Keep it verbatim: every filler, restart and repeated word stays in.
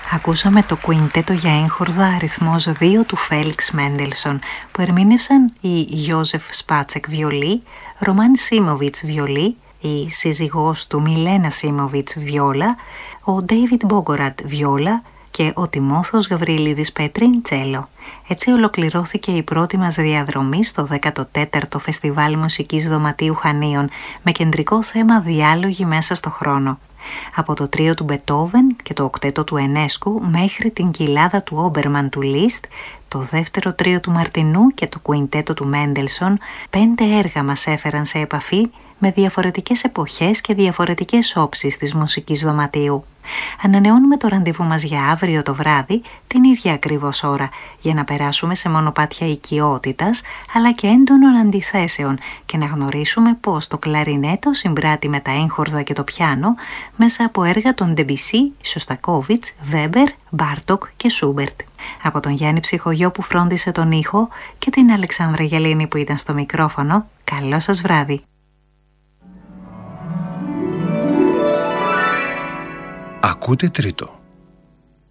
Ακούσαμε το κουιντέτο για έγχορδα αριθμός δύο του Φέλιξ Μέντελσον, που ερμήνευσαν η Γιώζεφ Σπάτσεκ βιολί, Ρωμάν Σίμοβιτς βιολί, η σύζυγός του Μιλένα Σίμοβιτς βιόλα, ο Ντέιβιντ Μπόγκορατ βιόλα και ο Τιμόθεος Γαβριλίδης Πέτριν τσέλο. Έτσι ολοκληρώθηκε η πρώτη μας διαδρομή στο δέκατο τέταρτο Φεστιβάλ Μουσικής Δωματίου Χανίων, με κεντρικό θέμα διάλογοι μέσα στο χρόνο. Από το τρίο του Μπετόβεν και το οκτέτο του Ενέσκου μέχρι την κοιλάδα του Όμπερμαν του Λίστ, το δεύτερο τρίο του Μαρτινού και το κουιντέτο του Μέντελσον, πέντε έργα μας έφεραν σε επαφή με διαφορετικές εποχές και διαφορετικές όψεις της μουσικής δωματίου. Ανανεώνουμε το ραντεβού μας για αύριο το βράδυ, την ίδια ακριβώς ώρα, για να περάσουμε σε μονοπάτια οικειότητας, αλλά και έντονων αντιθέσεων και να γνωρίσουμε πώς το κλαρινέτο συμπράττει με τα έγχορδα και το πιάνο μέσα από έργα των Ντεμπισί, Σωστακόβιτς, Βέμπερ, Μπάρτοκ και Σούμπερτ. Από τον Γιάννη Ψυχογειό που φρόντισε τον ήχο και την Αλεξάνδρα Γελίνη που ήταν στο μικρόφωνο, καλό σας βράδυ. Ακούτε τρίτο.